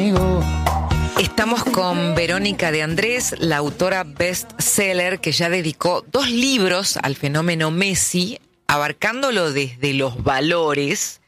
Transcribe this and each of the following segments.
Estamos con Verónica de Andrés, la autora bestseller que ya dedicó 2 libros al fenómeno Messi, abarcándolo desde los valores,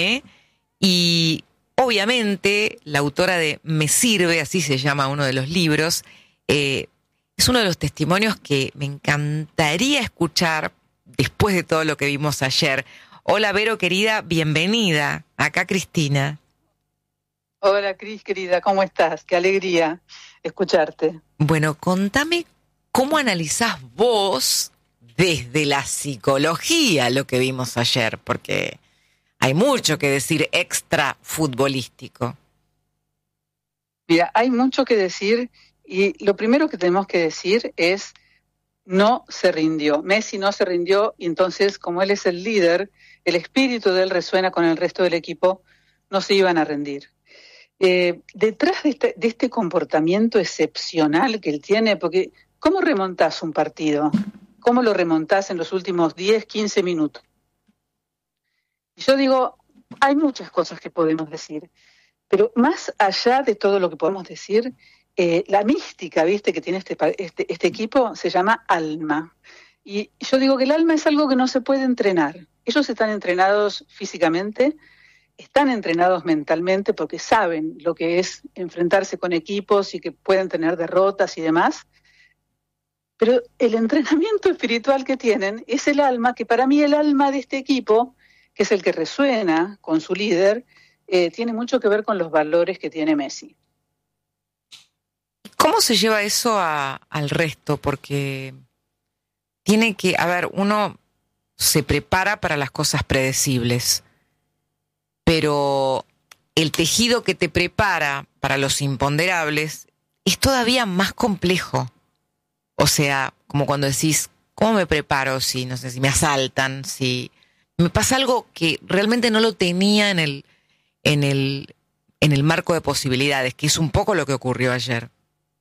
y obviamente la autora de Me Sirve, así se llama uno de los libros, es uno de los testimonios que me encantaría escuchar después de todo lo que vimos ayer. Hola Vero, querida, bienvenida. Acá Cristina. Hola Cris, querida, ¿cómo estás? Qué alegría escucharte. Bueno, contame cómo analizás vos desde la psicología lo que vimos ayer, porque hay mucho que decir extra futbolístico. Mira, hay mucho que decir y lo primero que tenemos que decir es no se rindió. Messi no se rindió y entonces, como él es el líder, el espíritu de él resuena con el resto del equipo, no se iban a rendir. Detrás de este comportamiento excepcional que él tiene, porque ¿cómo remontás un partido? ¿Cómo lo remontás en los últimos 10, 15 minutos? Y yo digo, hay muchas cosas que podemos decir, pero más allá de todo lo que podemos decir, la mística, ¿viste?, que tiene este equipo se llama alma. Y yo digo que el alma es algo que no se puede entrenar. Ellos están entrenados físicamente, están entrenados mentalmente porque saben lo que es enfrentarse con equipos y que pueden tener derrotas y demás, pero el entrenamiento espiritual que tienen es el alma, que para mí el alma de este equipo, que es el que resuena con su líder, tiene mucho que ver con los valores que tiene Messi. ¿Cómo se lleva eso al resto? Porque tiene que, uno se prepara para las cosas predecibles, pero el tejido que te prepara para los imponderables es todavía más complejo. O sea, como cuando decís, ¿cómo me preparo si, no sé, si me asaltan, si me pasa algo que realmente no lo tenía en el marco de posibilidades, que es un poco lo que ocurrió ayer?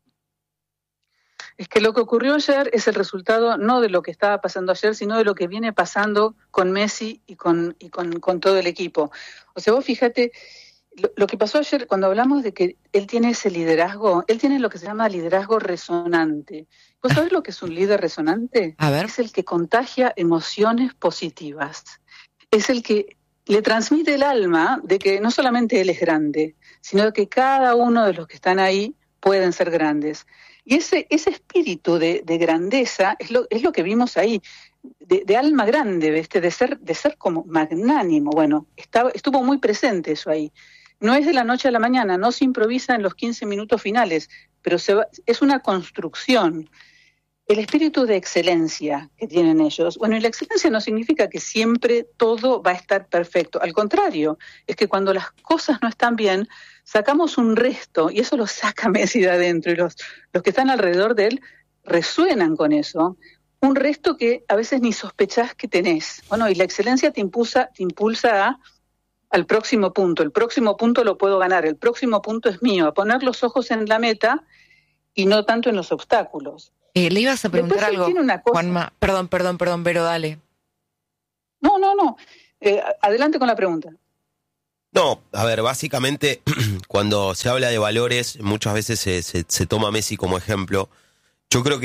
Es que lo que ocurrió ayer es el resultado no de lo que estaba pasando ayer, sino de lo que viene pasando con Messi y con todo el equipo. O sea, vos fíjate, lo que pasó ayer, cuando hablamos de que él tiene ese liderazgo, él tiene lo que se llama liderazgo resonante. ¿Vos sabés lo que es un líder resonante? A ver. Es el que contagia emociones positivas. Es el que le transmite el alma de que no solamente él es grande, sino de que cada uno de los que están ahí pueden ser grandes. Y ese espíritu de grandeza es lo que vimos ahí, de alma grande, ¿viste? De ser como magnánimo. Bueno, estuvo muy presente eso ahí. No es de la noche a la mañana, no se improvisa en los 15 minutos finales, pero es una construcción. El espíritu de excelencia que tienen ellos. Bueno, y la excelencia no significa que siempre todo va a estar perfecto. Al contrario, es que cuando las cosas no están bien, sacamos un resto, y eso lo saca Messi de adentro, y los que están alrededor de él resuenan con eso. Un resto que a veces ni sospechás que tenés. Bueno, y la excelencia te impulsa al próximo punto. El próximo punto lo puedo ganar, el próximo punto es mío, a poner los ojos en la meta y no tanto en los obstáculos. Le ibas a preguntar algo, Juanma. Perdón, Vero, dale. No. Adelante con la pregunta. No, a ver, básicamente cuando se habla de valores muchas veces se toma a Messi como ejemplo. Yo creo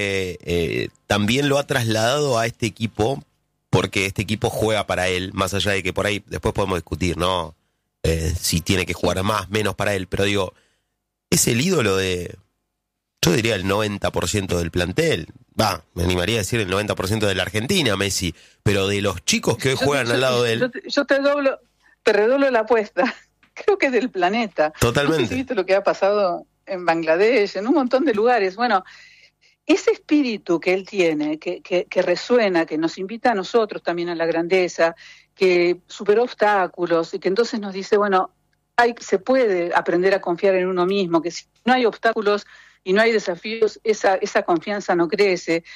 que también lo ha trasladado a este equipo porque este equipo juega para él, más allá de que por ahí después podemos discutir, ¿no? Si tiene que jugar más, menos para él, pero digo, es el ídolo de, yo diría el 90% del plantel. Me animaría a decir el 90% de la Argentina, Messi, pero de los chicos que hoy juegan al lado de él. Yo te redoblo la apuesta. Creo que es del planeta. Totalmente. No sé si viste lo que ha pasado en Bangladesh, en un montón de lugares. Bueno, ese espíritu que él tiene, que resuena, que nos invita a nosotros también a la grandeza, que superó obstáculos y que entonces nos dice, bueno, se puede aprender a confiar en uno mismo, que si no hay obstáculos y no hay desafíos, esa confianza no crece.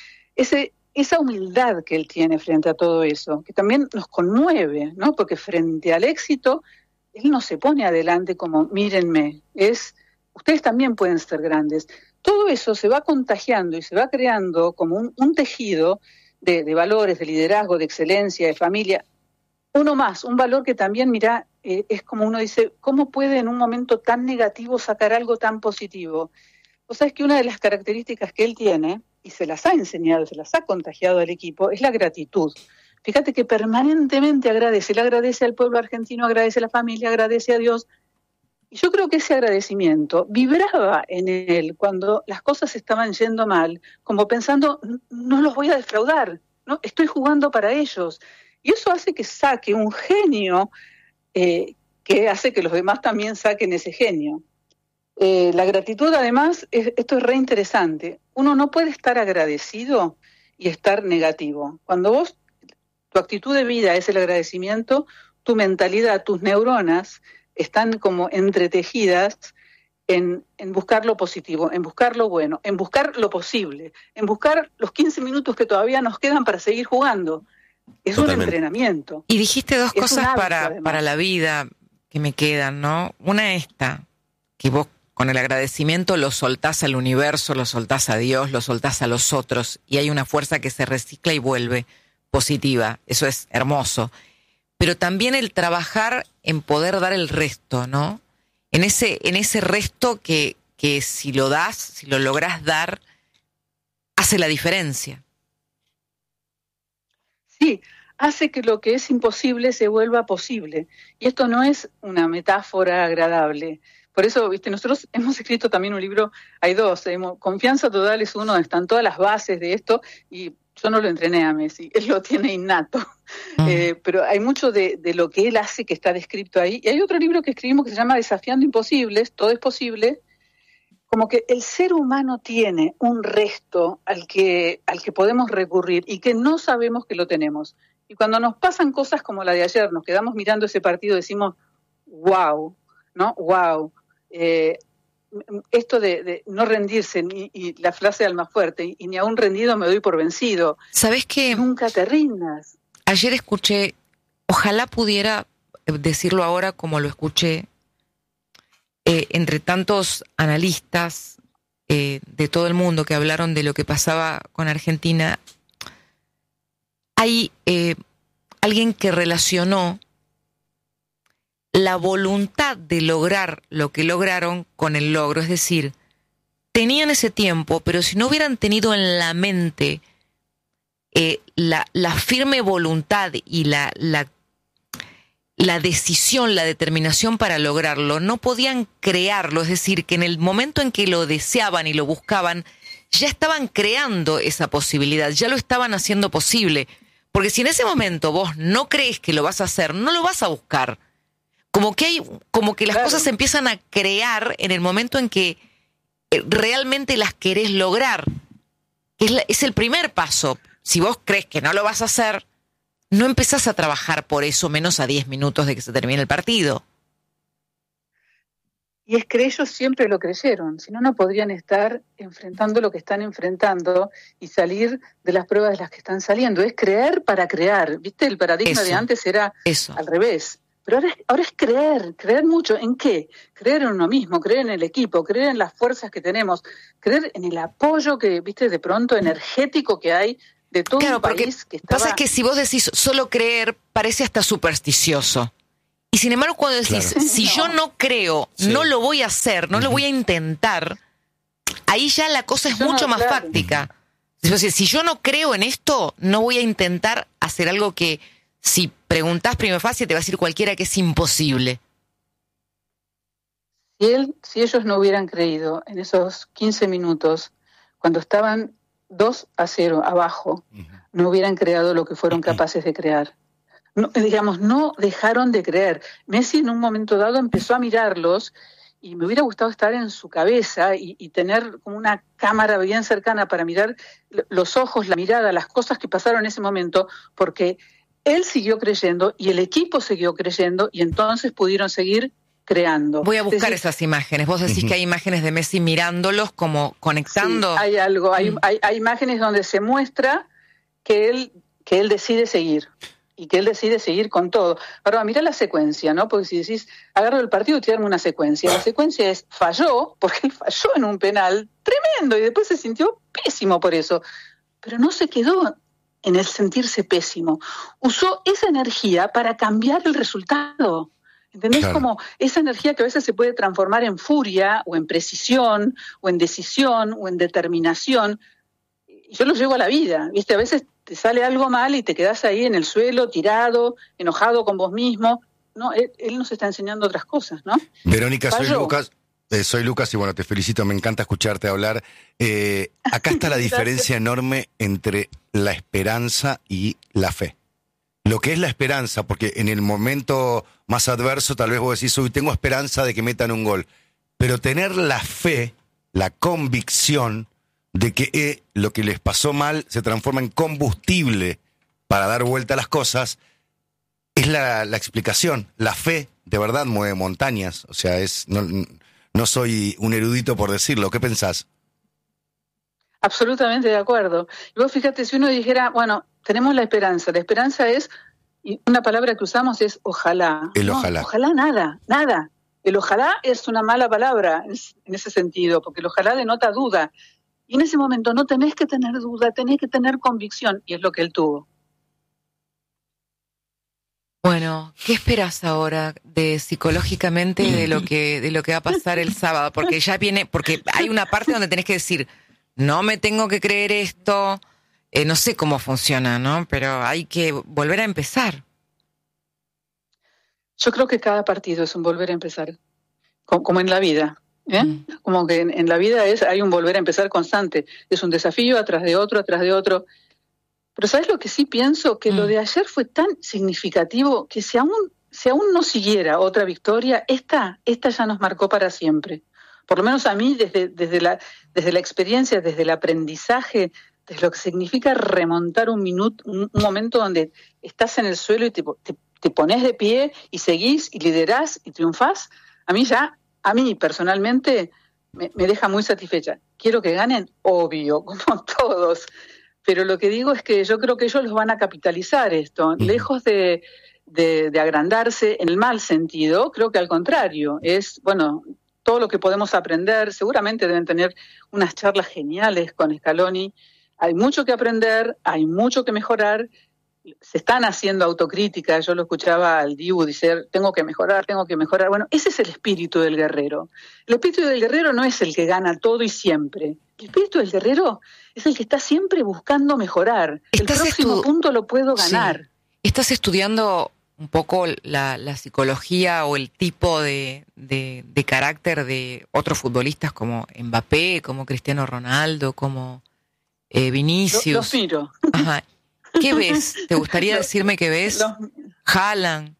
Esa humildad que él tiene frente a todo eso, que también nos conmueve, ¿no? Porque frente al éxito, él no se pone adelante como, mírenme, ustedes también pueden ser grandes. Todo eso se va contagiando y se va creando como un tejido de valores, de liderazgo, de excelencia, de familia. Uno más, un valor que también, mirá, es como uno dice, ¿cómo puede en un momento tan negativo sacar algo tan positivo? O sea, es que una de las características que él tiene, y se las ha enseñado, se las ha contagiado al equipo, es la gratitud. Fíjate que permanentemente agradece, le agradece al pueblo argentino, agradece a la familia, agradece a Dios. Y yo creo que ese agradecimiento vibraba en él cuando las cosas estaban yendo mal, como pensando, no los voy a defraudar, ¿no? Estoy jugando para ellos. Y eso hace que saque un genio que hace que los demás también saquen ese genio. La gratitud, además, esto es re interesante. Uno no puede estar agradecido y estar negativo. Cuando vos, tu actitud de vida es el agradecimiento, tu mentalidad, tus neuronas están como entretejidas en buscar lo positivo, en buscar lo bueno, en buscar lo posible, en buscar los 15 minutos que todavía nos quedan para seguir jugando. Es Totalmente. Un entrenamiento. Y dijiste dos cosas para la vida que me quedan, ¿no? Una esta, que vos con el agradecimiento lo soltás al universo, lo soltás a Dios, lo soltás a los otros, y hay una fuerza que se recicla y vuelve positiva. Eso es hermoso. Pero también el trabajar en poder dar el resto, ¿no? En ese resto que si lo das, si lo lográs dar, hace la diferencia. Sí, hace que lo que es imposible se vuelva posible. Y esto no es una metáfora agradable. Por eso, viste, nosotros hemos escrito también un libro, hay dos, Confianza Total es uno, donde están todas las bases de esto, y yo no lo entrené a Messi, él lo tiene innato. Pero hay mucho de lo que él hace que está descrito ahí. Y hay otro libro que escribimos que se llama Desafiando Imposibles, todo es posible, como que el ser humano tiene un resto al que podemos recurrir y que no sabemos que lo tenemos. Y cuando nos pasan cosas como la de ayer, nos quedamos mirando ese partido y decimos, wow, ¿no? Wow. Esto de no rendirse, y la frase de Almafuerte, y ni aún rendido me doy por vencido. ¿Sabés qué? Nunca te rindas. Ayer escuché, ojalá pudiera decirlo ahora como lo escuché, entre tantos analistas de todo el mundo que hablaron de lo que pasaba con Argentina, hay alguien que relacionó la voluntad de lograr lo que lograron con el logro. Es decir, tenían ese tiempo, pero si no hubieran tenido en la mente la firme voluntad y la decisión, la determinación para lograrlo, no podían crearlo. Es decir, que en el momento en que lo deseaban y lo buscaban, ya estaban creando esa posibilidad, ya lo estaban haciendo posible. Porque si en ese momento vos no crees que lo vas a hacer, no lo vas a buscar. Como que las cosas se empiezan a crear en el momento en que realmente las querés lograr. Es el primer paso. Si vos crees que no lo vas a hacer, no empezás a trabajar por eso menos a 10 minutos de que se termine el partido. Y es que ellos siempre lo creyeron, si no, no podrían estar enfrentando lo que están enfrentando y salir de las pruebas de las que están saliendo. Es creer para crear, ¿viste? El paradigma de antes era al revés. Pero ahora es creer mucho. ¿En qué? Creer en uno mismo, creer en el equipo, creer en las fuerzas que tenemos, creer en el apoyo que, viste, de pronto energético que hay de todo un país que estaba... Pasa que si vos decís solo creer, parece hasta supersticioso. Y sin embargo, cuando decís, si yo no creo, no lo voy a hacer, no lo voy a intentar, ahí ya la cosa es mucho más fáctica. Entonces, si yo no creo en esto, no voy a intentar hacer algo que... Si preguntás prima facie, te va a decir cualquiera que es imposible. Si ellos no hubieran creído en esos 15 minutos, cuando estaban 2-0 abajo, no hubieran creado lo que fueron capaces de crear. No, digamos, no dejaron de creer. Messi en un momento dado empezó a mirarlos y me hubiera gustado estar en su cabeza y tener como una cámara bien cercana para mirar los ojos, la mirada, las cosas que pasaron en ese momento, porque... Él siguió creyendo y el equipo siguió creyendo y entonces pudieron seguir creando. Voy a buscar esas imágenes. Vos decís que hay imágenes de Messi mirándolos como conectando. Sí, hay algo. Hay imágenes donde se muestra que él decide seguir y que él decide seguir con todo. Ahora, mira la secuencia, ¿no? Porque si decís, agarro el partido y tirarme una secuencia. La secuencia es falló, porque él falló en un penal tremendo y después se sintió pésimo por eso. Pero no se quedó en el sentirse pésimo. Usó esa energía para cambiar el resultado. ¿Entendés? Claro. Como esa energía que a veces se puede transformar en furia, o en precisión, o en decisión, o en determinación. Y yo lo llevo a la vida, ¿viste? A veces te sale algo mal y te quedás ahí en el suelo, tirado, enojado con vos mismo. No, él nos está enseñando otras cosas, ¿no? Verónica, soy Falló. Lucas. Soy Lucas y bueno, te felicito, me encanta escucharte hablar. Acá está la diferencia enorme entre la esperanza y la fe. Lo que es la esperanza, porque en el momento más adverso tal vez vos decís, uy, tengo esperanza de que metan un gol. Pero tener la fe, la convicción de que lo que les pasó mal se transforma en combustible para dar vuelta a las cosas, es la explicación. La fe de verdad mueve montañas. O sea, no soy un erudito por decirlo. ¿Qué pensás? Absolutamente de acuerdo. Y vos fíjate, si uno dijera, bueno, tenemos la esperanza es, y una palabra que usamos es ojalá. El No, ojalá. Ojalá nada. El ojalá es una mala palabra en ese sentido, porque el ojalá denota duda. Y en ese momento no tenés que tener duda, tenés que tener convicción, y es lo que él tuvo. Bueno, ¿qué esperas ahora de psicológicamente de lo que va a pasar el sábado? Porque porque hay una parte donde tenés que decir, no me tengo que creer esto, no sé cómo funciona, ¿no? Pero hay que volver a empezar. Yo creo que cada partido es un volver a empezar, como en la vida. Como que en la vida hay un volver a empezar constante. Es un desafío atrás de otro, atrás de otro. Pero ¿sabes lo que sí pienso? Que lo de ayer fue tan significativo que si aún no siguiera otra victoria, esta ya nos marcó para siempre. Por lo menos a mí, desde la experiencia, desde el aprendizaje, desde lo que significa remontar un momento donde estás en el suelo y te pones de pie y seguís y liderás y triunfás, a mí personalmente me deja muy satisfecha. Quiero que ganen, obvio, como todos. Pero lo que digo es que yo creo que ellos los van a capitalizar esto, lejos de agrandarse en el mal sentido, creo que al contrario, es, bueno, todo lo que podemos aprender, seguramente deben tener unas charlas geniales con Scaloni, hay mucho que aprender, hay mucho que mejorar, se están haciendo autocríticas, yo lo escuchaba al Dibu decir, tengo que mejorar, bueno, ese es el espíritu del guerrero. El espíritu del guerrero no es el que gana todo y siempre, el espíritu del guerrero es el que está siempre buscando mejorar. El próximo punto lo puedo ganar. Sí. ¿Estás estudiando un poco la psicología o el tipo de carácter de otros futbolistas como Mbappé, como Cristiano Ronaldo, como Vinicius? Los miro. Ajá. ¿Qué ves? ¿Te gustaría decirme qué ves? Haaland.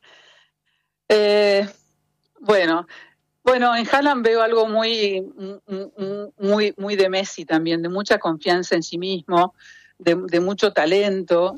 Bueno, en Haaland veo algo muy de Messi también, de mucha confianza en sí mismo, de mucho talento.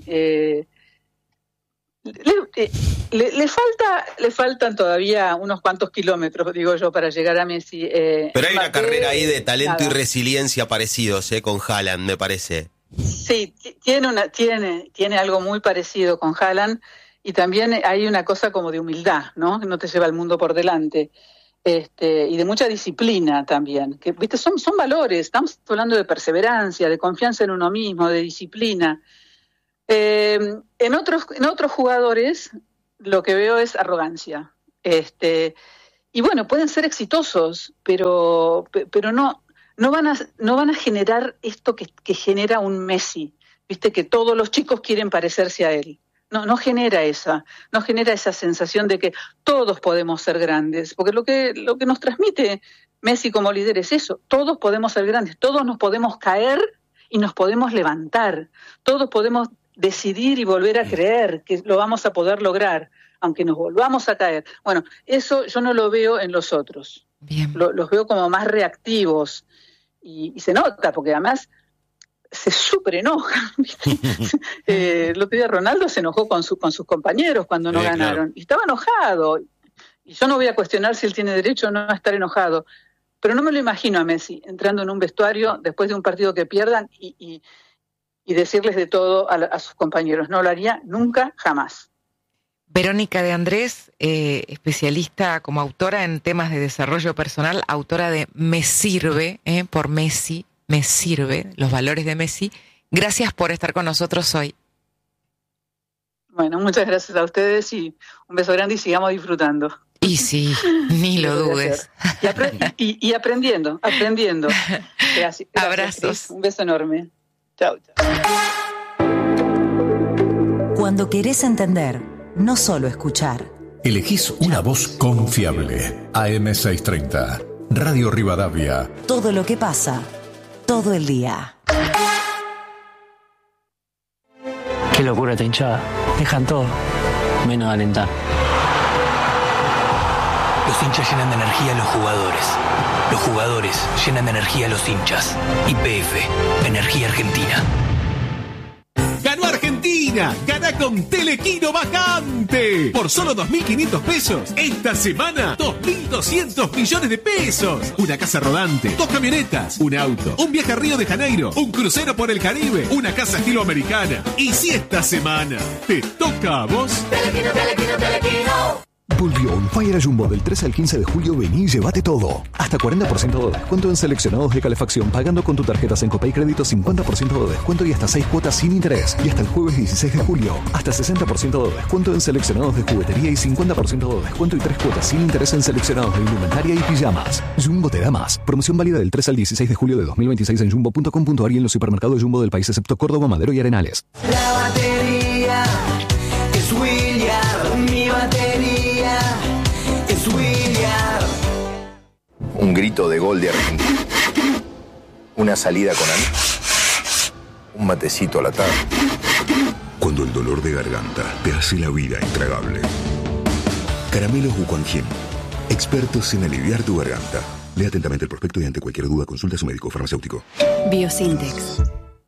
Le faltan todavía unos cuantos kilómetros, digo yo, para llegar a Messi. Pero hay una carrera ahí de talento y resiliencia parecidos, con Haaland, me parece. Sí, tiene algo muy parecido con Haaland, y también hay una cosa como de humildad, ¿no? Que no te lleva el mundo por delante. Y de mucha disciplina también, que viste son valores, estamos hablando de perseverancia, de confianza en uno mismo, de disciplina. En otros jugadores lo que veo es arrogancia, y bueno, pueden ser exitosos, pero no van a generar esto que genera un Messi, viste, que todos los chicos quieren parecerse a él. No genera esa sensación de que todos podemos ser grandes, porque lo que nos transmite Messi como líder es eso, todos podemos ser grandes, todos nos podemos caer y nos podemos levantar, todos podemos decidir y volver a creer que lo vamos a poder lograr, aunque nos volvamos a caer. Bueno, eso yo no lo veo en los otros. Bien. Los veo como más reactivos, y se nota, porque además se súper enoja. El otro día Ronaldo se enojó con sus compañeros cuando no ganaron, claro. Y estaba enojado, y yo no voy a cuestionar si él tiene derecho o no a estar enojado, pero no me lo imagino a Messi entrando en un vestuario después de un partido que pierdan y decirles de todo a sus compañeros. No lo haría nunca, jamás. Verónica de Andrés, especialista como autora en temas de desarrollo personal, autora de Me Sirve, por Messi, Me Sirve, los valores de Messi. Gracias por estar con nosotros hoy. Bueno, muchas gracias a ustedes y un beso grande y sigamos disfrutando. Y sí, ni lo dudes. Y aprendiendo. Gracias, Abrazos. Cris. Un beso enorme. Chao. Cuando querés entender, no solo escuchar. Elegís una voz confiable. AM630, Radio Rivadavia. Todo lo que pasa, todo el día. Qué locura esta hinchada. Dejan todo, menos alentar. Los hinchas llenan de energía a los jugadores. Los jugadores llenan de energía a los hinchas. YPF, Energía Argentina. ¡Ganó Argentina! ¡Gana con Telequino Vacante! Por solo 2.500 pesos. Esta semana, 2.200 millones de pesos. Una casa rodante, 2 camionetas, un auto, un viaje a Río de Janeiro, un crucero por el Caribe, una casa estilo americana. Y si esta semana te toca a vos... Telequino, Telequino, Telequino. Volvió On Fire a Jumbo del 13 al 15 de julio. Vení y llévate todo. Hasta 40% de descuento en seleccionados de calefacción pagando con tu tarjeta Sencopay Crédito, 50% de descuento y hasta 6 cuotas sin interés. Y hasta el jueves 16 de julio, hasta 60% de descuento en seleccionados de juguetería y 50% de descuento y 3 cuotas sin interés en seleccionados de indumentaria y pijamas. Jumbo te da más. Promoción válida del 3 al 16 de julio de 2026 en jumbo.com.ar y en los supermercados Jumbo del país excepto Córdoba, Madero y Arenales. La batería es William, mi batería es William. Un grito de gol de Argentina. Una salida con amigos. Un matecito a la tarde. Cuando el dolor de garganta te hace la vida intragable. Caramelos Wuquanjin. Expertos en aliviar tu garganta. Lea atentamente el prospecto y ante cualquier duda consulta a su médico farmacéutico. Biosintex.